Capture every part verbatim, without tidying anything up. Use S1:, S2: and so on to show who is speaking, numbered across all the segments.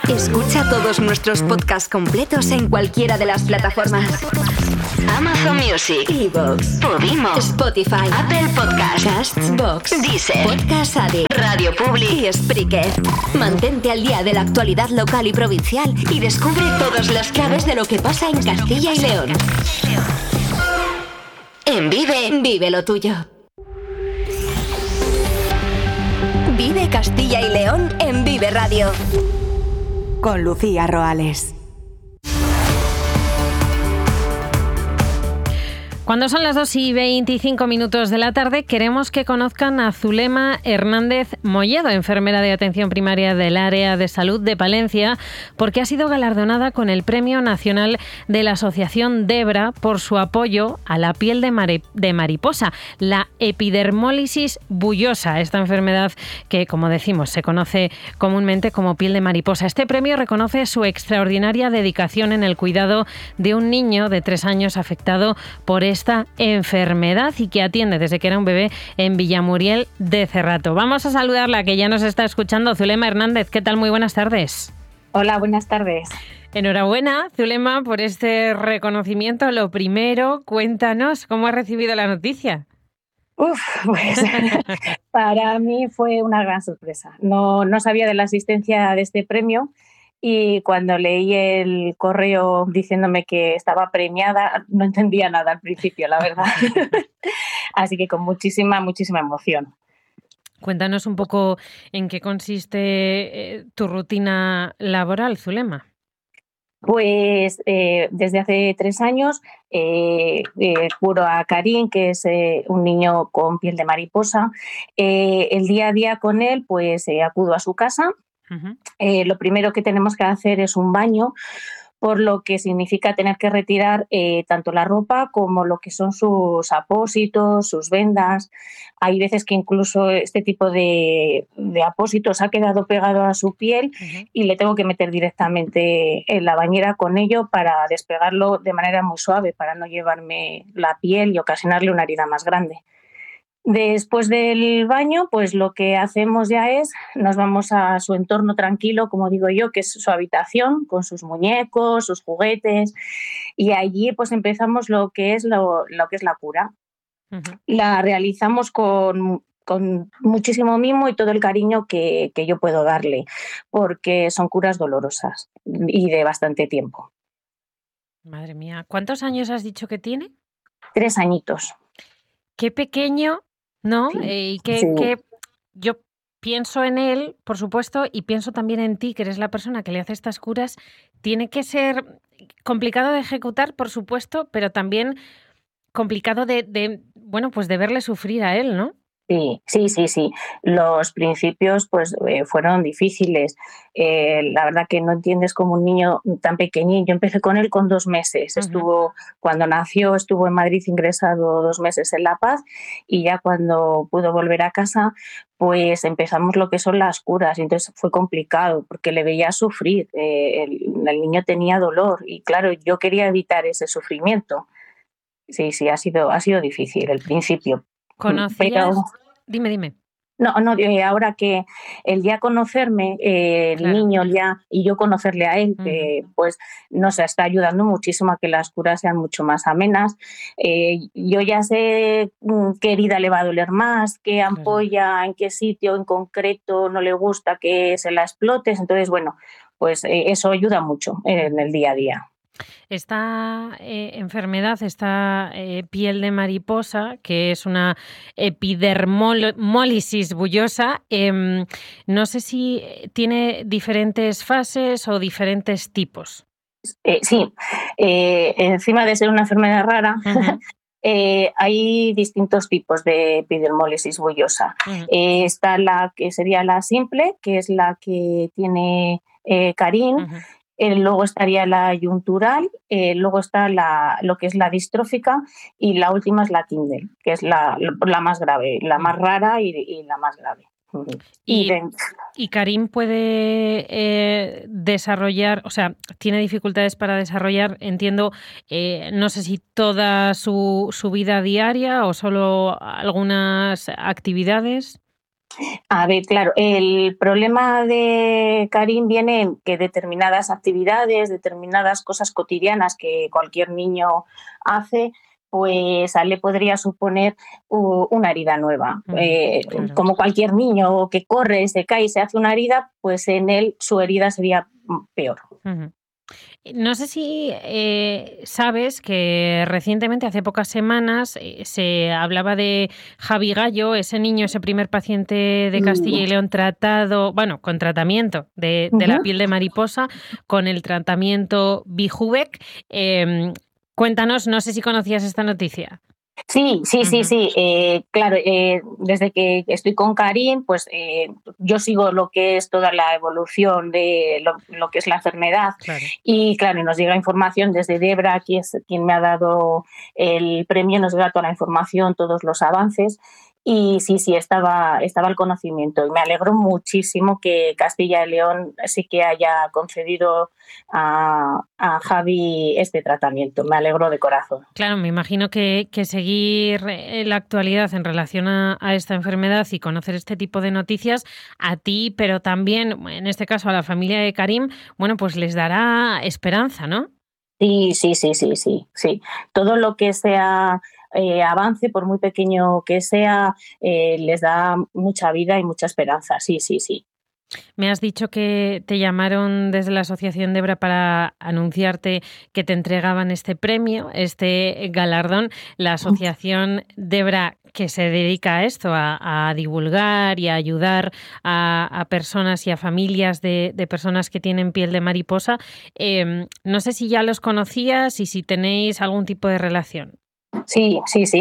S1: Escucha todos nuestros podcasts completos en cualquiera de las plataformas: Amazon Music, iVoox, Podimo, Spotify, Apple Podcasts, Castbox, Deezer, Podcast Addict, Radio Public y Spreaker. Mantente al día de la actualidad local y provincial y descubre todas las claves de lo que pasa en Castilla y León. En Vive, vive lo tuyo. Vive Castilla y León en Vive Radio. Con Lucía Roales.
S2: Cuando son las dos y veinticinco minutos de la tarde, queremos que conozcan a Zulema Hernández Molledo, enfermera de atención primaria del área de salud de Palencia, porque ha sido galardonada con el Premio Nacional de la Asociación Debra por su apoyo a la piel de, mari- de mariposa, la epidermólisis bullosa, esta enfermedad que, como decimos, se conoce comúnmente como piel de mariposa. Este premio reconoce su extraordinaria dedicación en el cuidado de un niño de tres años afectado por esta esta enfermedad y que atiende desde que era un bebé en Villamuriel de Cerrato. Vamos a saludarla, que ya nos está escuchando. Zulema Hernández, ¿qué tal? Muy buenas tardes.
S3: Hola, buenas tardes.
S2: Enhorabuena, Zulema, por este reconocimiento. Lo primero, cuéntanos cómo has recibido la noticia.
S3: Uf, pues para mí fue una gran sorpresa. No, no sabía de la existencia de este premio. Y cuando leí el correo diciéndome que estaba premiada, no entendía nada al principio, la verdad. Así que con muchísima, muchísima emoción.
S2: Cuéntanos un poco en qué consiste eh, tu rutina laboral, Zulema.
S3: Pues eh, desde hace tres años eh, eh, curo a Karim, que es eh, un niño con piel de mariposa. Eh, el día a día con él, pues eh, acudo a su casa. Uh-huh. Eh, lo primero que tenemos que hacer es un baño, por lo que significa tener que retirar eh, tanto la ropa como lo que son sus apósitos, sus vendas. Hay veces que incluso este tipo de, de apósitos ha quedado pegado a su piel uh-huh. y le tengo que meter directamente en la bañera con ello para despegarlo de manera muy suave, para no llevarme la piel y ocasionarle una herida más grande. Después del baño, pues lo que hacemos ya es, nos vamos a su entorno tranquilo, como digo yo, que es su habitación, con sus muñecos, sus juguetes, y allí pues empezamos lo que es, lo, lo que es la cura. Uh-huh. La realizamos con, con muchísimo mimo y todo el cariño que, que yo puedo darle, porque son curas dolorosas y de bastante tiempo.
S2: Madre mía, ¿cuántos años has dicho que tiene?
S3: Tres añitos.
S2: Qué pequeño, ¿no?
S3: Sí,
S2: eh, y que,
S3: sí.
S2: que yo pienso en él, por supuesto, y pienso también en ti, que eres la persona que le hace estas curas. Tiene que ser complicado de ejecutar, por supuesto, pero también complicado de, de bueno, pues de verle sufrir a él, ¿no?
S3: Sí, sí, sí, sí. Los principios pues eh, fueron difíciles. Eh, la verdad que no entiendes cómo un niño tan pequeñín. Yo empecé con él con dos meses. Uh-huh. Estuvo, cuando nació estuvo en Madrid ingresado dos meses en La Paz y ya cuando pudo volver a casa pues empezamos lo que son las curas. Y entonces fue complicado porque le veía sufrir. Eh, el, el niño tenía dolor y claro, yo quería evitar ese sufrimiento. Sí, sí, ha sido, ha sido difícil el principio.
S2: ¿Conocías? Pero, dime, dime.
S3: No, no, eh, ahora que el ya conocerme, eh, el claro. niño ya, y yo conocerle a él, que uh-huh. pues nos está ayudando muchísimo a que las curas sean mucho más amenas. Eh, yo ya sé qué herida le va a doler más, qué ampolla, claro. en qué sitio en concreto no le gusta que se la explotes. Entonces, bueno, pues eh, eso ayuda mucho en el día a día.
S2: Esta eh, enfermedad, esta eh, piel de mariposa, que es una epidermólisis bullosa, eh, no sé si tiene diferentes fases o diferentes tipos.
S3: Eh, sí, eh, encima de ser una enfermedad rara, uh-huh. eh, hay distintos tipos de epidermólisis bullosa. Uh-huh. Eh, está la que sería la simple, que es la que tiene eh, Karim. Uh-huh. Eh, luego estaría la yuntural, eh, luego está la, lo que es la distrófica y la última es la Kindle, que es la, la más grave, la más rara y, y la más grave.
S2: Y, y, de... y Karim puede eh, desarrollar, o sea, tiene dificultades para desarrollar, entiendo, eh, no sé si toda su, su vida diaria o solo algunas actividades.
S3: A ver, claro, el problema de Karim viene en que determinadas actividades, determinadas cosas cotidianas que cualquier niño hace, pues a él le podría suponer uh, una herida nueva.
S2: Uh-huh,
S3: eh,
S2: claro.
S3: Como cualquier niño que corre, se cae y se hace una herida, pues en él su herida sería peor.
S2: Uh-huh. No sé si eh, sabes que recientemente, hace pocas semanas, eh, se hablaba de Javi Gallo, ese niño, ese primer paciente de Castilla y León tratado, bueno, con tratamiento de, de uh-huh. la piel de mariposa, con el tratamiento Bijubec. Eh, cuéntanos, no sé si conocías esta noticia.
S3: Sí, sí, sí, sí. Eh, claro, eh, desde que estoy con Karim, pues eh, yo sigo lo que es toda la evolución de lo, lo que es la enfermedad.
S2: Claro.
S3: Y claro, nos llega información desde Debra, que es quien me ha dado el premio, nos llega toda la información, todos los avances. Y sí, sí, estaba, estaba el conocimiento. Y me alegro muchísimo que Castilla y León sí que haya concedido a, a Javi este tratamiento. Me alegro de corazón.
S2: Claro, me imagino que, que seguir la actualidad en relación a, a esta enfermedad y conocer este tipo de noticias a ti, pero también, en este caso, a la familia de Karim, bueno, pues les dará esperanza, ¿no?
S3: Sí, sí, sí, sí, sí, sí. Todo lo que sea eh, avance, por muy pequeño que sea, eh, les da mucha vida y mucha esperanza. Sí, sí, sí.
S2: Me has dicho que te llamaron desde la Asociación Debra para anunciarte que te entregaban este premio, este galardón. La Asociación Debra, que se dedica a esto, a, a divulgar y a ayudar a, a personas y a familias de, de personas que tienen piel de mariposa. Eh, no sé si ya los conocías y si tenéis algún tipo de relación.
S3: Sí, sí, sí.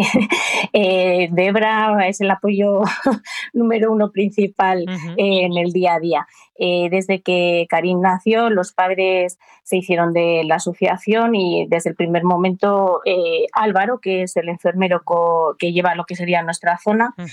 S3: Eh, Debra es el apoyo número uno principal uh-huh. eh, en el día a día. Eh, desde que Karim nació, los padres se hicieron de la asociación y desde el primer momento eh, Álvaro, que es el enfermero co- que lleva lo que sería nuestra zona, uh-huh.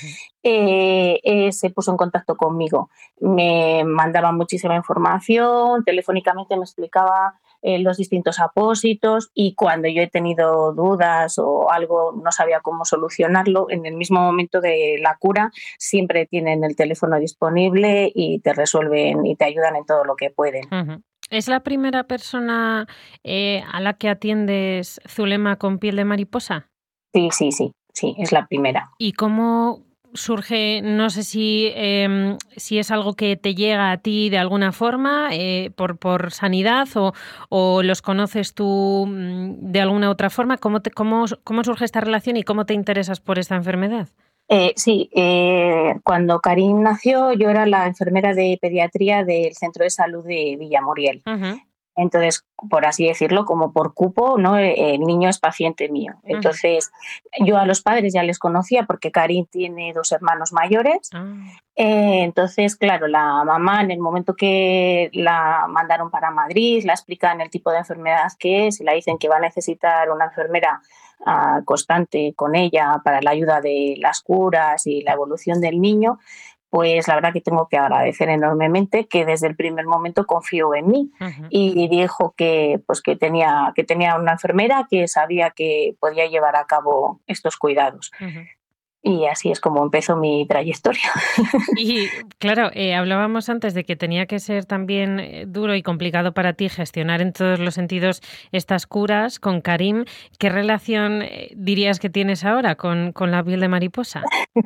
S3: eh, eh, se puso en contacto conmigo. Me mandaba muchísima información, telefónicamente me explicaba Eh, los distintos apósitos y cuando yo he tenido dudas o algo no sabía cómo solucionarlo, en el mismo momento de la cura siempre tienen el teléfono disponible y te resuelven y te ayudan en todo lo que pueden.
S2: Uh-huh. ¿Es la primera persona eh, a la que atiendes, Zulema, con piel de mariposa?
S3: Sí, sí, sí, sí, es la primera.
S2: ¿Y cómo surge, no sé si, eh, si es algo que te llega a ti de alguna forma, eh, por, por sanidad o, o los conoces tú de alguna otra forma? ¿Cómo, te, cómo, ¿Cómo surge esta relación y cómo te interesas por esta enfermedad?
S3: Eh, sí, eh, cuando Karim nació yo era la enfermera de pediatría del Centro de Salud de Villamuriel. Uh-huh. Entonces, por así decirlo, como por cupo, ¿no? El niño es paciente mío. Entonces, uh-huh. yo a los padres ya les conocía porque Karim tiene dos hermanos mayores. Uh-huh. Eh, entonces, claro, la mamá, en el momento que la mandaron para Madrid, la explican el tipo de enfermedad que es y la dicen que va a necesitar una enfermera uh, constante con ella para la ayuda de las curas y la evolución del niño. Pues la verdad que tengo que agradecer enormemente que desde el primer momento confió en mí uh-huh. y dijo que, pues que, tenía, que tenía una enfermera que sabía que podía llevar a cabo estos cuidados. Uh-huh. Y así es como empezó mi trayectoria.
S2: Y claro, eh, hablábamos antes de que tenía que ser también eh, duro y complicado para ti gestionar en todos los sentidos estas curas con Karim. ¿Qué relación eh, dirías que tienes ahora con, con la piel de mariposa?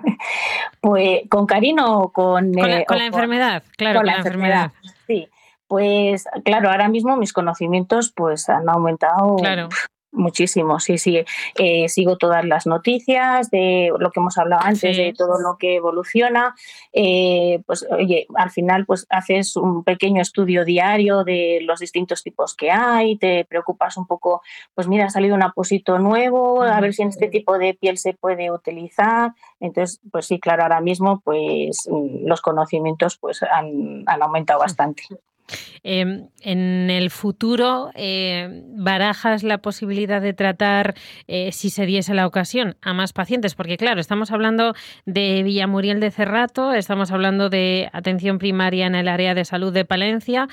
S3: Pues con Karim o con...
S2: Con la,
S3: eh,
S2: con
S3: o
S2: la enfermedad, claro,
S3: con, con la, la enfermedad. enfermedad. Sí, pues claro, ahora mismo mis conocimientos pues han aumentado...
S2: Claro.
S3: Muchísimo, sí, sí. Eh, sigo todas las noticias de lo que hemos hablado antes, sí. de todo lo que evoluciona. Eh, pues, oye, al final, pues haces un pequeño estudio diario de los distintos tipos que hay, te preocupas un poco, pues mira, ha salido un apósito nuevo, a ver si en este tipo de piel se puede utilizar. Entonces, pues sí, claro, ahora mismo, pues los conocimientos pues han, han aumentado bastante.
S2: Eh, en el futuro, eh, ¿barajas la posibilidad de tratar, eh, si se diese la ocasión, a más pacientes? Porque claro, estamos hablando de Villamuriel de Cerrato, estamos hablando de atención primaria en el área de salud de Palencia,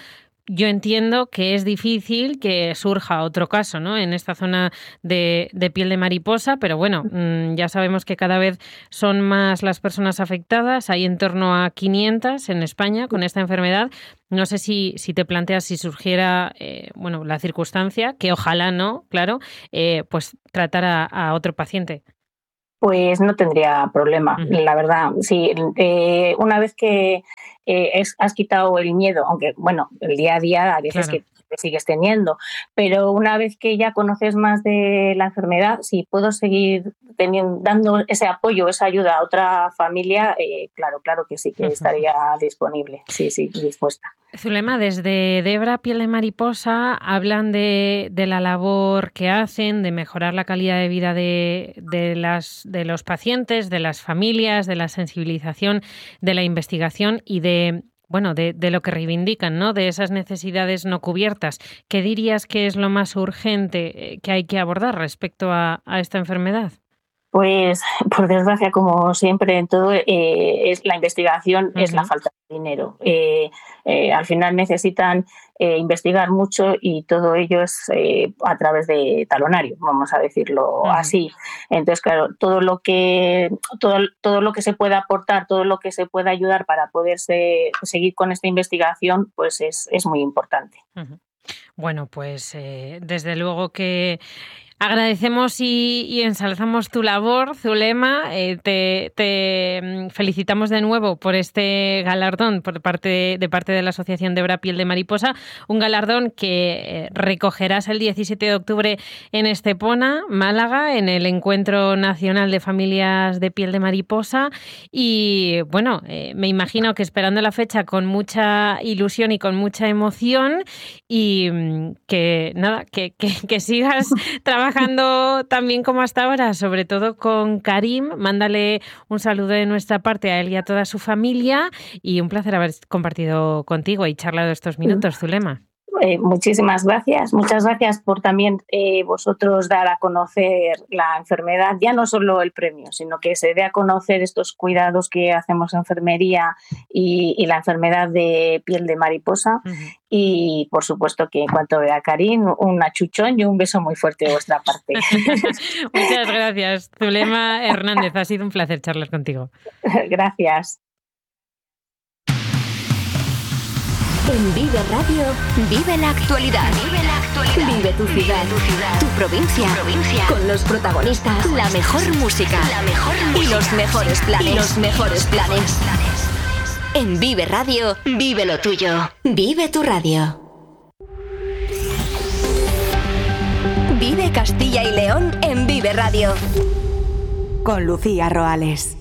S2: yo entiendo que es difícil que surja otro caso, ¿no?, en esta zona de, de piel de mariposa, pero bueno, mmm, ya sabemos que cada vez son más las personas afectadas, hay en torno a quinientas en España con esta enfermedad. No sé si, si te planteas, si surgiera eh, bueno, la circunstancia, que ojalá no, claro, eh, pues tratar a, a otro paciente.
S3: Pues no tendría problema, uh-huh. la verdad. Sí, eh, una vez que eh, es, has quitado el miedo, aunque bueno, el día a día a veces claro. que te sigues teniendo, pero una vez que ya conoces más de la enfermedad, si puedo seguir teniendo, dando ese apoyo, esa ayuda a otra familia, eh, claro, claro que sí, que uh-huh. estaría disponible, sí, sí, dispuesta.
S2: Zulema, desde Debra Piel de Mariposa hablan de, de la labor que hacen, de mejorar la calidad de vida de, de, las, de los pacientes, de las familias, de la sensibilización, de la investigación y de, bueno, de, de lo que reivindican, ¿no?, de esas necesidades no cubiertas. ¿Qué dirías que es lo más urgente que hay que abordar respecto a, a esta enfermedad?
S3: Pues, por desgracia, como siempre en todo, eh, es la investigación uh-huh. es la falta de dinero. Eh, eh, al final necesitan eh, investigar mucho y todo ello es eh, a través de talonario, vamos a decirlo uh-huh. así. Entonces, claro, todo lo que todo, todo lo que se pueda aportar, todo lo que se pueda ayudar para poderse seguir con esta investigación, pues es, es muy importante.
S2: Uh-huh. Bueno, pues eh, desde luego que agradecemos y, y ensalzamos tu labor, Zulema. Eh, te, te felicitamos de nuevo por este galardón por parte de parte de la Asociación Debra Piel de Mariposa, un galardón que eh, recogerás el diecisiete de octubre en Estepona, Málaga, en el Encuentro Nacional de Familias de Piel de Mariposa. Y bueno, eh, me imagino que esperando la fecha con mucha ilusión y con mucha emoción, y que nada, que, que, que sigas trabajando trabajando también como hasta ahora, sobre todo con Karim. Mándale un saludo de nuestra parte a él y a toda su familia, y un placer haber compartido contigo y charlado estos minutos, Zulema.
S3: Eh, muchísimas gracias, muchas gracias por también eh, vosotros dar a conocer la enfermedad, ya no solo el premio, sino que se dé a conocer estos cuidados que hacemos en enfermería y, y la enfermedad de piel de mariposa. Uh-huh. Y por supuesto que en cuanto vea a Karim, un achuchón y un beso muy fuerte de vuestra parte.
S2: Muchas gracias, Zulema Hernández, ha sido un placer charlar contigo.
S3: Gracias.
S1: En Vive Radio, vive la actualidad. Vive la actualidad. Vive tu ciudad, vive tu, ciudad. Tu, provincia. tu provincia. Con los protagonistas, la mejor música, la mejor música. Y los mejores planes. Y los mejores planes. En Vive Radio, vive lo tuyo. Vive tu radio. Vive Castilla y León en Vive Radio. Con Lucía Roales.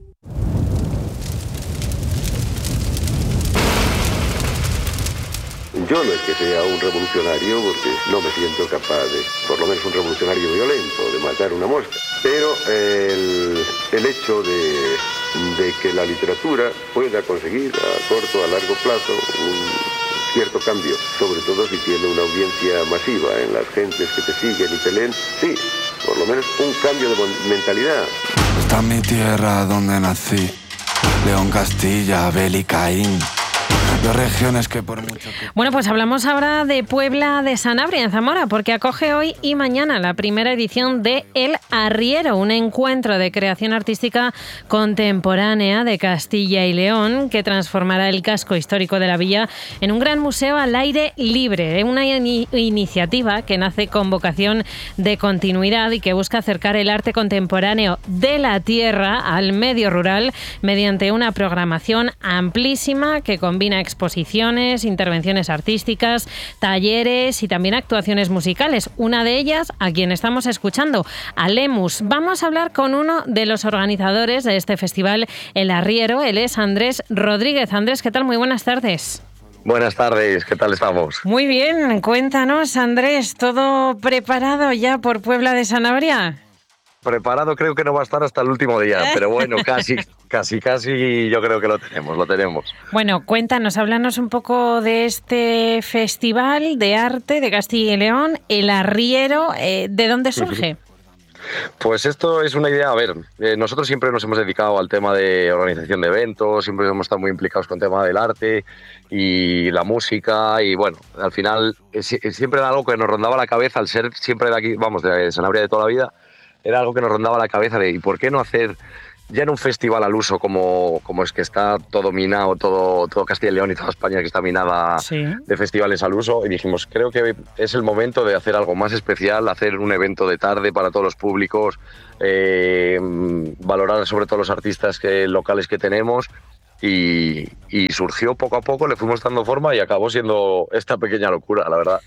S4: Yo no es que sea un revolucionario, porque no me siento capaz de, por lo menos un revolucionario violento, de matar una mosca. Pero el, el hecho de, de que la literatura pueda conseguir a corto o a largo plazo un cierto cambio, sobre todo si tiene una audiencia masiva en las gentes que te siguen y te leen, sí, por lo menos un cambio de mentalidad.
S5: Esta es mi tierra donde nací, León, Castilla, Abel y Caín. Dos regiones que por mucho que...
S2: Bueno, pues hablamos ahora de Puebla de Sanabria, en Zamora, porque acoge hoy y mañana la primera edición de El Arriero, un encuentro de creación artística contemporánea de Castilla y León que transformará el casco histórico de la villa en un gran museo al aire libre. Una in- iniciativa que nace con vocación de continuidad y que busca acercar el arte contemporáneo de la tierra al medio rural mediante una programación amplísima que combina exposiciones, intervenciones artísticas, talleres y también actuaciones musicales. Una de ellas, a quien estamos escuchando, a Lemus. Vamos a hablar con uno de los organizadores de este festival, El Arriero. Él es Andrés Rodríguez. Andrés, ¿qué tal? Muy buenas tardes.
S6: Buenas tardes, ¿qué tal estamos?
S2: Muy bien, cuéntanos, Andrés, ¿todo preparado ya por Puebla de Sanabria?
S6: Preparado creo que no va a estar hasta el último día, pero bueno, casi, casi, casi yo creo que lo tenemos, lo tenemos.
S2: Bueno, cuéntanos, háblanos un poco de este festival de arte de Castilla y León, El Arriero, eh, ¿de dónde surge?
S6: Pues esto es una idea, a ver, eh, nosotros siempre nos hemos dedicado al tema de organización de eventos, siempre hemos estado muy implicados con el tema del arte y la música y bueno, al final es, es siempre era algo que nos rondaba la cabeza, al ser siempre de aquí, vamos, de Sanabria de toda la vida, era algo que nos rondaba la cabeza de ¿y por qué no hacer ya en un festival al uso como, como es que está todo minado, todo, todo Castilla y León y toda España que está minada sí. de festivales al uso? Y dijimos, creo que es el momento de hacer algo más especial, hacer un evento de tarde para todos los públicos, eh, valorar sobre todo los artistas que, locales que tenemos. Y, y surgió poco a poco, le fuimos dando forma y acabó siendo esta pequeña locura, la verdad.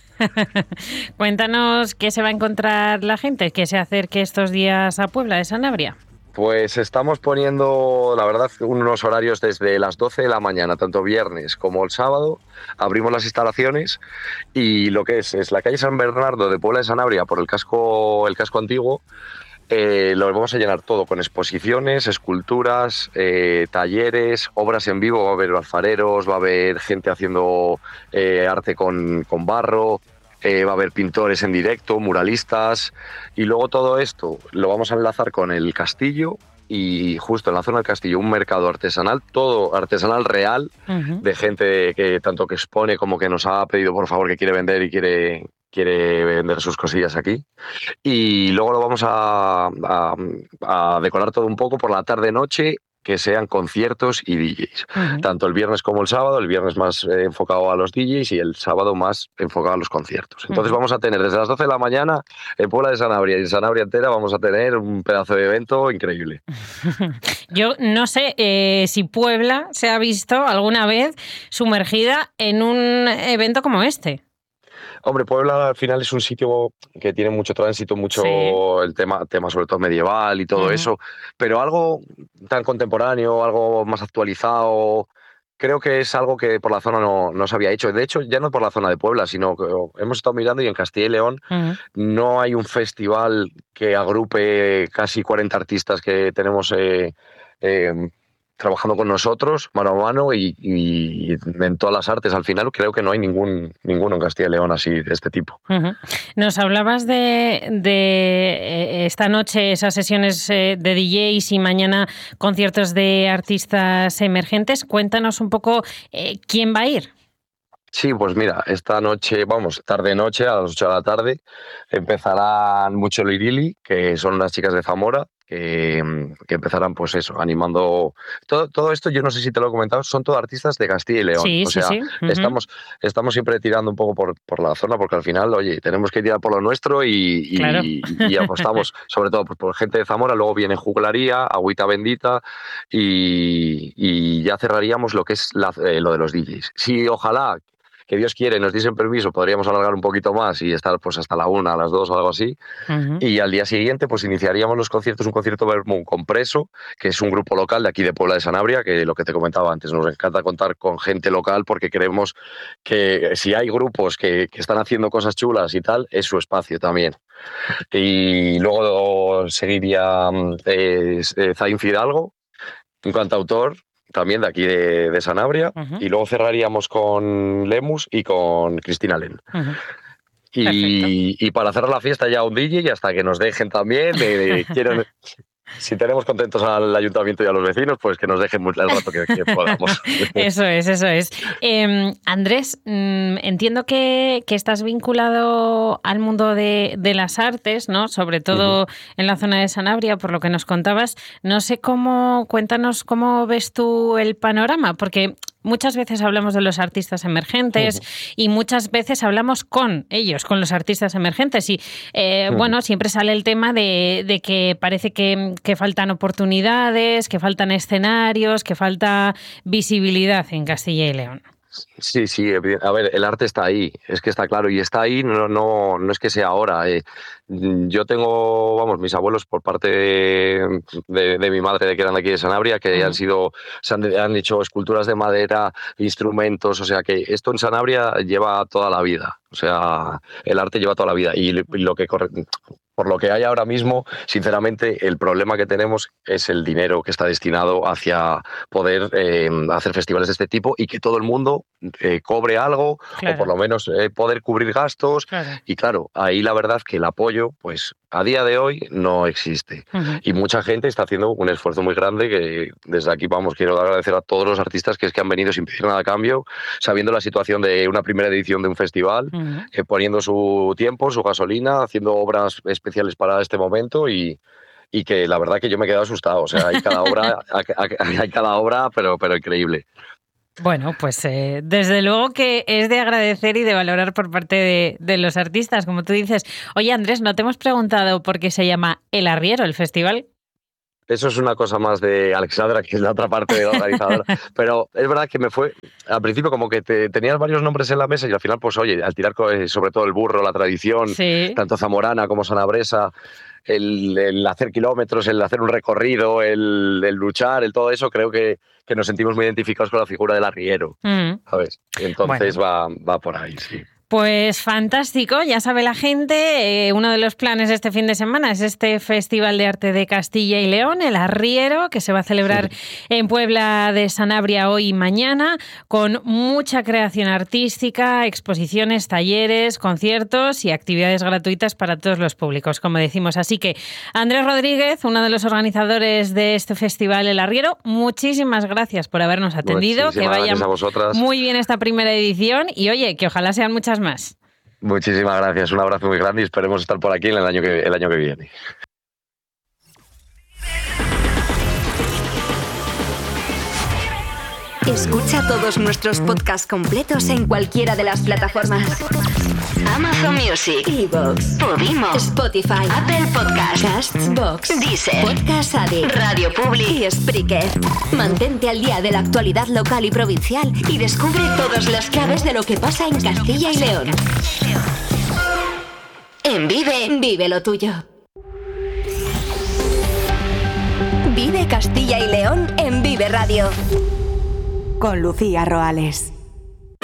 S2: Cuéntanos qué se va a encontrar la gente que se acerque estos días a Puebla de Sanabria.
S6: Pues estamos poniendo, la verdad, unos horarios desde las doce de la mañana, tanto viernes como el sábado. Abrimos las instalaciones y lo que es, es la calle San Bernardo de Puebla de Sanabria por el casco, el casco antiguo. Eh, lo vamos a llenar todo con exposiciones, esculturas, eh, talleres, obras en vivo. Va a haber alfareros, va a haber gente haciendo eh, arte con, con barro. Eh, va a haber pintores en directo, muralistas, y luego todo esto lo vamos a enlazar con el castillo y justo en la zona del castillo un mercado artesanal, todo artesanal real, uh-huh. de gente que tanto que expone como que nos ha pedido por favor que quiere vender y quiere, quiere vender sus cosillas aquí. Y luego lo vamos a, a, a decorar todo un poco por la tarde-noche, que sean conciertos y D Js. Uh-huh. Tanto el viernes como el sábado, el viernes más eh, enfocado a los D Js y el sábado más enfocado a los conciertos. Entonces uh-huh. vamos a tener desde las doce de la mañana en Puebla de Sanabria y en Sanabria entera vamos a tener un pedazo de evento increíble.
S2: Yo no sé eh, si Puebla se ha visto alguna vez sumergida en un evento como este.
S6: Hombre, Puebla al final es un sitio que tiene mucho tránsito, mucho sí. el tema, tema sobre todo medieval y todo uh-huh. eso, pero algo tan contemporáneo, algo más actualizado, creo que es algo que por la zona no, no se había hecho. De hecho, ya no por la zona de Puebla, sino que hemos estado mirando y en Castilla y León uh-huh. no hay un festival que agrupe casi cuarenta artistas que tenemos eh, eh, trabajando con nosotros mano a mano y, y en todas las artes. Al final creo que no hay ningún ninguno en Castilla y León así de este tipo.
S2: Uh-huh. Nos hablabas de, de esta noche esas sesiones de D Js y mañana conciertos de artistas emergentes. Cuéntanos un poco eh, quién va a ir.
S6: Sí, pues mira, esta noche, vamos, tarde-noche, a las ocho de la tarde, empezarán Mucho Lirili, que son unas chicas de Zamora, que, que empezarán, pues eso, animando... Todo, todo esto, yo no sé si te lo he comentado, son todos artistas de Castilla y León.
S2: Sí,
S6: o sea,
S2: sí, sí. Uh-huh.
S6: estamos, estamos siempre tirando un poco por, por la zona, porque al final, oye, tenemos que tirar por lo nuestro y, y, claro. y, y apostamos, sobre todo por, por gente de Zamora, luego viene Juglaría, Agüita Bendita, y, y ya cerraríamos lo que es la, eh, lo de los D Js. Sí, ojalá... que Dios quiere, nos diesen permiso, podríamos alargar un poquito más y estar pues hasta la una, a las dos o algo así. Uh-huh. Y al día siguiente pues iniciaríamos los conciertos, un concierto Vermú con Preso, que es un grupo local de aquí de Puebla de Sanabria, que lo que te comentaba antes, nos encanta contar con gente local porque creemos que si hay grupos que, que están haciendo cosas chulas y tal, es su espacio también. Y luego seguiría eh, eh, Zain Fidalgo, un cantautor, también de aquí de, de Sanabria, uh-huh. y luego cerraríamos con Lemus y con Cristina Len. Uh-huh. Y, y para cerrar la fiesta ya un D J y hasta que nos dejen también, de, de, quieren, si tenemos contentos al ayuntamiento y a los vecinos, pues que nos dejen el rato que, que podamos.
S2: Eso es, eso es. Eh, Andrés, mmm, entiendo que, que estás vinculado al mundo de, de las artes, ¿no? Sobre todo uh-huh. en la zona de Sanabria, por lo que nos contabas. No sé cómo, cuéntanos cómo ves tú el panorama, porque muchas veces hablamos de los artistas emergentes uh-huh. y muchas veces hablamos con ellos, con los artistas emergentes. Y eh, uh-huh. bueno, siempre sale el tema de, de que parece que, que faltan oportunidades, que faltan escenarios, que falta visibilidad en Castilla y León.
S6: Sí, sí, a ver, el arte está ahí, es que está claro, y está ahí, no, no, no es que sea ahora. Eh. Yo tengo, vamos, mis abuelos por parte de, de, de mi madre, de que eran de aquí de Sanabria, que uh-huh. han sido, se han, han hecho esculturas de madera, instrumentos, o sea que esto en Sanabria lleva toda la vida, o sea, el arte lleva toda la vida, y lo que corre... Por lo que hay ahora mismo, sinceramente, el problema que tenemos es el dinero que está destinado hacia poder eh, hacer festivales de este tipo y que todo el mundo eh, cobre algo, claro. o por lo menos eh, poder cubrir gastos. Claro. Y claro, ahí la verdad que el apoyo, pues a día de hoy no existe. Uh-huh. Y mucha gente está haciendo un esfuerzo muy grande que desde aquí, vamos, quiero agradecer a todos los artistas que es que han venido sin pedir nada a cambio, sabiendo la situación de una primera edición de un festival, uh-huh. eh, poniendo su tiempo, su gasolina, haciendo obras especiales para este momento y, y que la verdad que yo me he quedado asustado. O sea, hay cada obra, hay cada obra pero, pero increíble.
S2: Bueno, pues eh, desde luego que es de agradecer y de valorar por parte de, de los artistas, como tú dices. Oye, Andrés, no te hemos preguntado por qué se llama El Arriero, el festival.
S6: Eso es una cosa más de Alexandra, que es la otra parte de la organizadora. Pero es verdad que me fue, al principio como que te, tenías varios nombres en la mesa y al final, pues oye, al tirar sobre todo el burro, la tradición, sí. tanto zamorana como sanabresa, el, el hacer kilómetros, el hacer un recorrido, el, el luchar, el todo eso, creo que, que nos sentimos muy identificados con la figura del arriero, mm. ¿sabes? Entonces bueno. va, va por ahí, sí.
S2: Pues fantástico, ya sabe la gente, eh, uno de los planes de este fin de semana es este Festival de Arte de Castilla y León, El Arriero, que se va a celebrar sí. en Puebla de Sanabria hoy y mañana, con mucha creación artística, exposiciones, talleres, conciertos y actividades gratuitas para todos los públicos, como decimos. Así que Andrés Rodríguez, uno de los organizadores de este Festival El Arriero, muchísimas gracias por habernos atendido,
S6: muchísimas
S2: que vaya muy bien esta primera edición y oye, que ojalá sean muchas más.
S6: Muchísimas gracias, un abrazo muy grande y esperemos estar por aquí en el año que, el año que viene.
S1: Escucha todos nuestros podcasts completos en cualquiera de las plataformas: Amazon Music, iVoox, Podimo, Spotify, Apple Podcasts, Castbox, Deezer, Podcast Addict, Radio Public y Spreaker. Mantente al día de la actualidad local y provincial y descubre todas las claves de lo que pasa en Castilla y León. En Vive, vive lo tuyo. Vive Castilla y León en Vive Radio. Con Lucía Roales.